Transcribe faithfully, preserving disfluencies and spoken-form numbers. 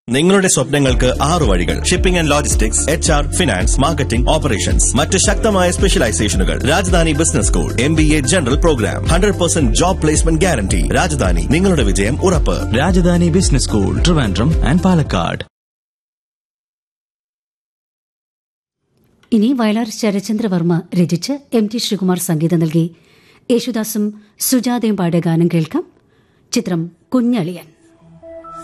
നിങ്ങളുടെ സ്വപ്നങ്ങൾക്ക് ആറ് വഴികൾ. Shipping and logistics, H R, finance, marketing, operations. മറ്റ് ശക്തമായ സ്പെഷ്യലൈസേഷനുകൾ. Rajdhani business school, M B A general programme, hundred percent job placement guarantee. Rajdhani, നിങ്ങളുടെ വിജയം ഉറപ്പ്. Rajdhani business school, Trivandrum and Palakkad. ഇനി വയലാർ ശരചന്ദ്രവർമ്മ രചിച്ച് എം ടി ശ്രീകുമാർ സംഗീതം നൽകി യേശുദാസും സുജാതയും പാടിയ ഗാനം കേൾക്കാം. ചിത്രം കുഞ്ഞളിയൻ.